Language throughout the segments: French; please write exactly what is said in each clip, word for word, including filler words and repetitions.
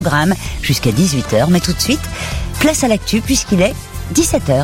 Programme jusqu'à dix-huit heures, mais tout de suite, place à l'actu puisqu'il est dix-sept heures.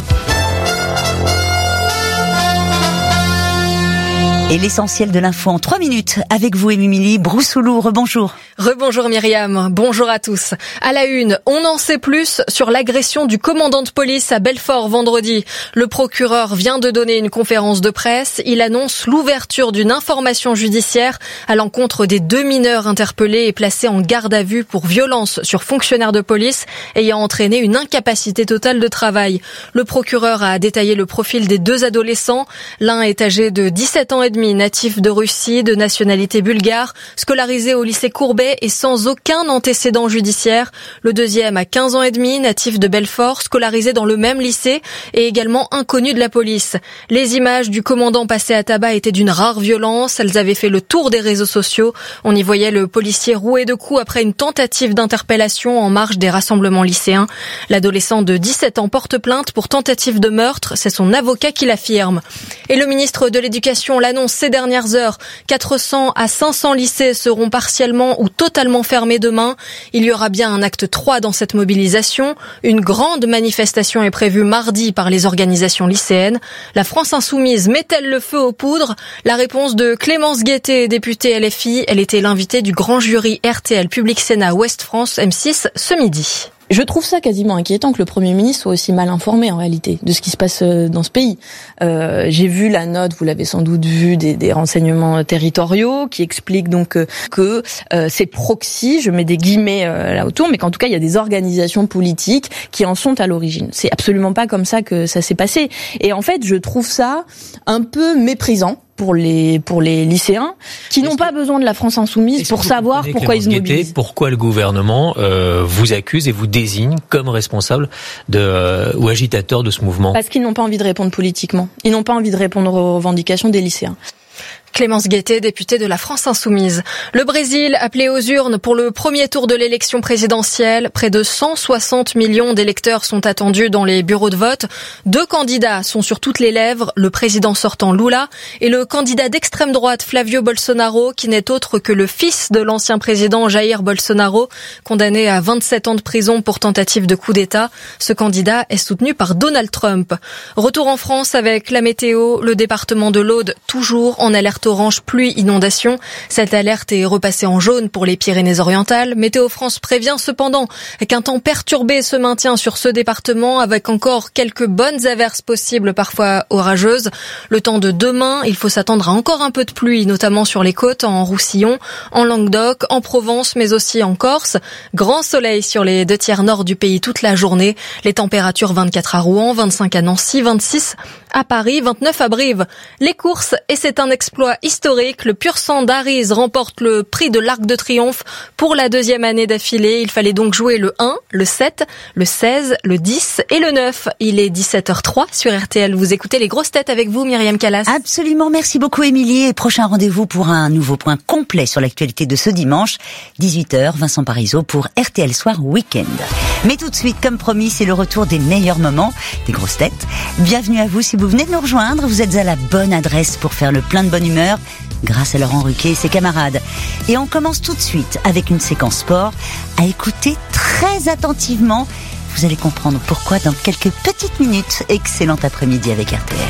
Et l'essentiel de l'info en trois minutes avec vous, Émilie Broussoulou. Rebonjour. Rebonjour Myriam, bonjour à tous. À la une, on en sait plus sur l'agression du commandant de police à Belfort vendredi. Le procureur vient de donner une conférence de presse. Il annonce l'ouverture d'une information judiciaire à l'encontre des deux mineurs interpellés et placés en garde à vue pour violence sur fonctionnaire de police ayant entraîné une incapacité totale de travail. Le procureur a détaillé le profil des deux adolescents. L'un est âgé de dix-sept ans et demi, natif de Russie, de nationalité bulgare, scolarisé au lycée Courbet et sans aucun antécédent judiciaire. Le deuxième a quinze ans et demi, natif de Belfort, scolarisé dans le même lycée et également inconnu de la police. Les images du commandant passé à tabac étaient d'une rare violence. Elles avaient fait le tour des réseaux sociaux. On y voyait le policier roué de coups après une tentative d'interpellation en marge des rassemblements lycéens. L'adolescent de dix-sept ans porte plainte pour tentative de meurtre. C'est son avocat qui l'affirme. Et le ministre de l'Éducation l'annonce ces dernières heures. quatre cents à cinq cents lycées seront partiellement ou totalement fermés demain. Il y aura bien un acte trois dans cette mobilisation. Une grande manifestation est prévue mardi par les organisations lycéennes. La France Insoumise met-elle le feu aux poudres? La réponse de Clémence Guettet, députée L F I. Elle était l'invitée du grand jury R T L Public Sénat Ouest France M six ce midi. Je trouve ça quasiment inquiétant que le Premier ministre soit aussi mal informé en réalité de ce qui se passe dans ce pays. Euh, j'ai vu la note, vous l'avez sans doute vu, des, des renseignements territoriaux qui expliquent donc euh, que euh, ces proxys, je mets des guillemets euh, là autour, mais qu'en tout cas il y a des organisations politiques qui en sont à l'origine. C'est absolument pas comme ça que ça s'est passé. Et en fait, je trouve ça un peu méprisant pour les pour les lycéens qui n'ont pas besoin de la France Insoumise pour savoir pourquoi ils se mobilisent. Pourquoi le gouvernement euh, vous accuse et vous désigne comme responsable de euh, ou agitateur de ce mouvement? Parce qu'ils n'ont pas envie de répondre politiquement. Ils n'ont pas envie de répondre aux revendications des lycéens. Clémence Guettet, députée de la France Insoumise. Le Brésil appelé aux urnes pour le premier tour de l'élection présidentielle. Près de cent soixante millions d'électeurs sont attendus dans les bureaux de vote. Deux candidats sont sur toutes les lèvres, le président sortant Lula et le candidat d'extrême droite Flavio Bolsonaro, qui n'est autre que le fils de l'ancien président Jair Bolsonaro, condamné à vingt-sept ans de prison pour tentative de coup d'État. Ce candidat est soutenu par Donald Trump. Retour en France avec la météo, le département de l'Aude toujours en alerte orange pluie inondation. Cette alerte est repassée en jaune pour les Pyrénées-Orientales. Météo France prévient cependant qu'un temps perturbé se maintient sur ce département avec encore quelques bonnes averses possibles, parfois orageuses. Le temps de demain, il faut s'attendre à encore un peu de pluie, notamment sur les côtes, en Roussillon, en Languedoc, en Provence, mais aussi en Corse. Grand soleil sur les deux tiers nord du pays toute la journée. Les températures vingt-quatre à Rouen, vingt-cinq à Nancy, vingt-six à Paris, vingt-neuf à Brive. Les courses, et c'est un exploit historique. Le Pur Sang d'Ariz remporte le prix de l'Arc de Triomphe pour la deuxième année d'affilée. Il fallait donc jouer le un, le sept, le seize, le dix et le neuf. Il est dix-sept heures trois sur R T L. Vous écoutez les grosses têtes avec vous, Myriam Callas. Absolument, merci beaucoup Émilie. Et prochain rendez-vous pour un nouveau point complet sur l'actualité de ce dimanche, dix-huit heures, Vincent Parisot pour R T L Soir Week-end. Mais tout de suite, comme promis, c'est le retour des meilleurs moments des grosses têtes. Bienvenue à vous si vous venez de nous rejoindre. Vous êtes à la bonne adresse pour faire le plein de bonne humeur grâce à Laurent Ruquier et ses camarades. Et on commence tout de suite avec une séquence sport à écouter très attentivement. Vous allez comprendre pourquoi dans quelques petites minutes. Excellent après-midi avec R T L.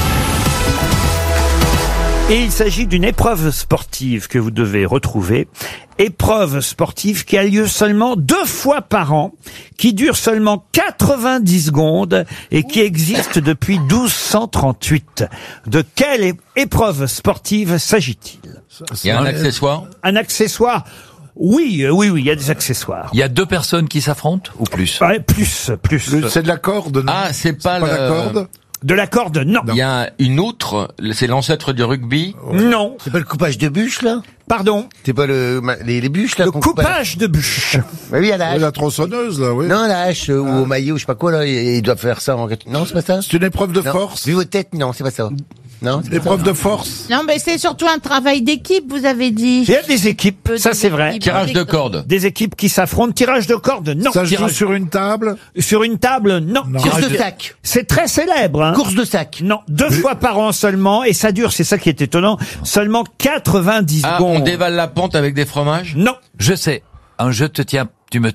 Et il s'agit d'une épreuve sportive que vous devez retrouver. Épreuve sportive qui a lieu seulement deux fois par an, qui dure seulement quatre-vingt-dix secondes et qui existe depuis douze cent trente-huit. De quelle é- épreuve sportive s'agit-il? Il y a un accessoire? Un accessoire? Oui, euh, oui, oui, il y a des accessoires. Il y a deux personnes qui s'affrontent ou plus? Ouais, plus, plus. Le- C'est de la corde, non? Ah, c'est pas, C'est pas le... la corde? De la corde, non. Il y a une outre, c'est l'ancêtre du rugby. Non. C'est pas le coupage de bûches, là? Pardon. C'est pas le, les, les bûches, là? Le qu'on coupe à la- coupage de bûches. Bah oui, à la Oui, hache. la tronçonneuse, là, oui. Non, la hache, euh, ou au maillot, je sais pas quoi, là, ils ils doivent faire ça en... Non, c'est pas ça? C'est une épreuve de Non. force? Vu vos têtes, non, c'est pas ça. Non, c'est pas Épreuve ça. de force? Non, mais c'est surtout un travail d'équipe, vous avez dit. Il y a des équipes, ça c'est vrai. Tirage de corde. Des équipes qui s'affrontent. Tirage de corde, non. Ça se joue Tirage- sur une table? Sur une table, non. Non. Course Tirage de sac. C'est très célèbre. Hein. Course de sac. Non, deux fois par an seulement, et ça dure, c'est ça qui est étonnant, seulement quatre-vingt-dix Ah, secondes. on dévale la pente avec des fromages? Non. Je sais. Un je te tiens Tu me